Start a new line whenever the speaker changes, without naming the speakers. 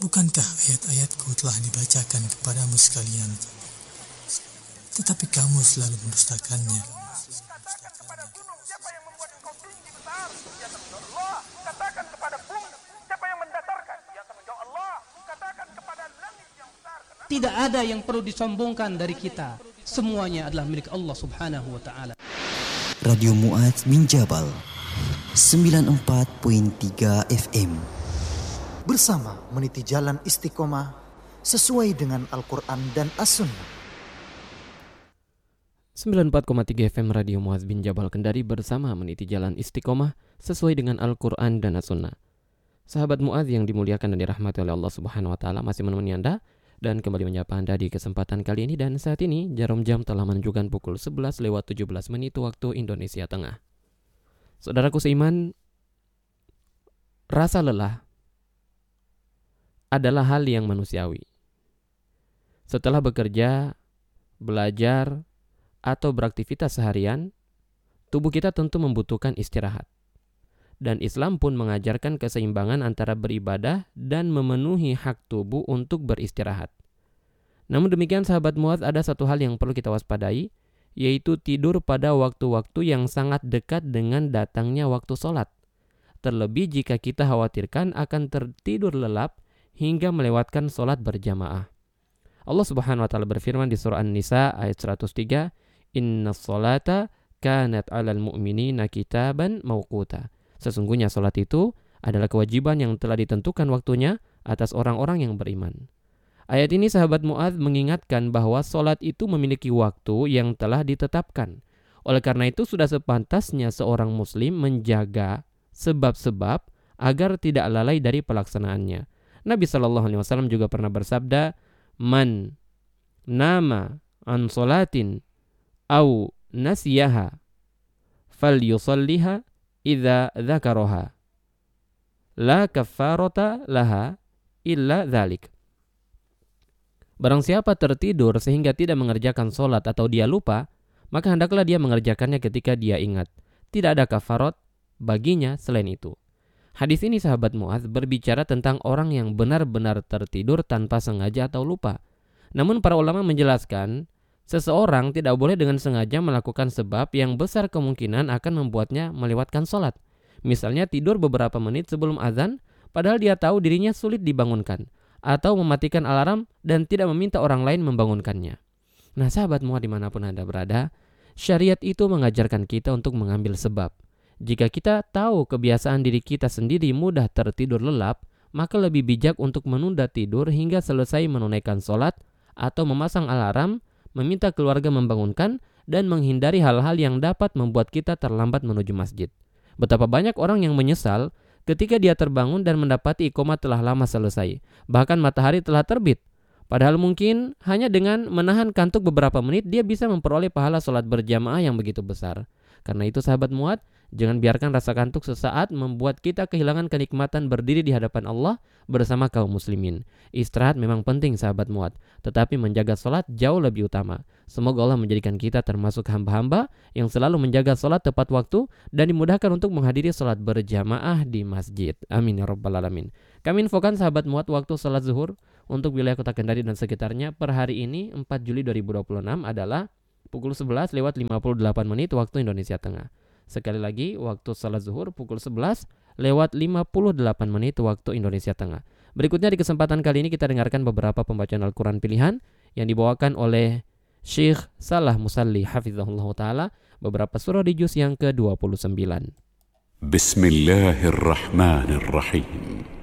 Bukankah ayat-ayatku telah dibacakan kepadamu sekalian, tetapi kamu selalu mendustakannya?
Katakan kepada gunung, siapa yang membuat engkau tinggi besar? Dia akan menjawab Allah. Katakan kepada bumi, siapa yang mendatarkan? Dia akan menjawab Allah. Katakan kepada langit yang besar.
Tidak ada yang perlu disombongkan dari kita. Semuanya adalah milik Allah Subhanahu wa taala.
Radio Mu'adz bin Jabal 94.3 FM.
Bersama meniti jalan istiqomah sesuai dengan Al-Quran dan As-Sunnah.
94,3 FM Radio Mu'adz bin Jabal Kendari bersama meniti jalan istiqomah sesuai dengan Al-Quran dan As-Sunnah. Sahabat Mu'adz yang dimuliakan dan dirahmati oleh Allah Subhanahu wa taala, masih menemani Anda dan kembali menyapa Anda di kesempatan kali ini. Dan saat ini jarum jam telah menunjukkan pukul 11:17 waktu Indonesia Tengah. Saudaraku seiman, rasa lelah adalah hal yang manusiawi. Setelah bekerja, belajar, atau beraktivitas seharian, tubuh kita tentu membutuhkan istirahat. Dan Islam pun mengajarkan keseimbangan antara beribadah dan memenuhi hak tubuh untuk beristirahat. Namun demikian sahabat Mu'adz, ada satu hal yang perlu kita waspadai, yaitu tidur pada waktu-waktu yang sangat dekat dengan datangnya waktu sholat. Terlebih jika kita khawatirkan akan tertidur lelap hingga melewatkan sholat berjamaah. Allah Subhanahu wa taala berfirman di surah An-Nisa ayat 103, "Innas sholata kanat 'alal mu'minina kitaban mawquta." Sesungguhnya sholat itu adalah kewajiban yang telah ditentukan waktunya atas orang-orang yang beriman. Ayat ini sahabat Mu'adz mengingatkan bahwa sholat itu memiliki waktu yang telah ditetapkan. Oleh karena itu sudah sepantasnya seorang muslim menjaga sebab-sebab agar tidak lalai dari pelaksanaannya. Nabi SAW juga pernah bersabda, "Man nama an sholatin au nasiyaha falyusalliha idza dzakaraha la kaffarata laha illa dzalik." Barang siapa tertidur sehingga tidak mengerjakan sholat atau dia lupa, maka hendaklah dia mengerjakannya ketika dia ingat. Tidak ada kafarat baginya selain itu. Hadis ini sahabat Mu'adz berbicara tentang orang yang benar-benar tertidur tanpa sengaja atau lupa. Namun para ulama menjelaskan, seseorang tidak boleh dengan sengaja melakukan sebab yang besar kemungkinan akan membuatnya melewatkan sholat. Misalnya tidur beberapa menit sebelum azan, padahal dia tahu dirinya sulit dibangunkan. Atau mematikan alarm dan tidak meminta orang lain membangunkannya. Nah sahabat Mu'adz dimanapun Anda berada, syariat itu mengajarkan kita untuk mengambil sebab. Jika kita tahu kebiasaan diri kita sendiri mudah tertidur lelap, maka lebih bijak untuk menunda tidur hingga selesai menunaikan sholat atau memasang alarm, meminta keluarga membangunkan, dan menghindari hal-hal yang dapat membuat kita terlambat menuju masjid. Betapa banyak orang yang menyesal ketika dia terbangun dan mendapati iqamah telah lama selesai, bahkan matahari telah terbit. Padahal mungkin hanya dengan menahan kantuk beberapa menit dia bisa memperoleh pahala sholat berjamaah yang begitu besar. Karena itu sahabat Mu'adz, jangan biarkan rasa kantuk sesaat membuat kita kehilangan kenikmatan berdiri di hadapan Allah bersama kaum muslimin. Istirahat memang penting sahabat Mu'adz, tetapi menjaga sholat jauh lebih utama. Semoga Allah menjadikan kita termasuk hamba-hamba yang selalu menjaga sholat tepat waktu dan dimudahkan untuk menghadiri sholat berjamaah di masjid. Amin ya rabbal alamin. Kami infokan sahabat Mu'adz waktu sholat zuhur untuk wilayah Kota Kendari dan sekitarnya per hari ini 4 Juli 2026 adalah pukul 11:58 waktu Indonesia Tengah. Sekali lagi, waktu salat zuhur pukul 11:58 waktu Indonesia Tengah. Berikutnya di kesempatan kali ini kita dengarkan beberapa pembacaan Al-Quran pilihan yang dibawakan oleh Syekh Salah Musalli hafizahullah ta'ala, beberapa surah di juz yang ke-29.
Bismillahirrahmanirrahim.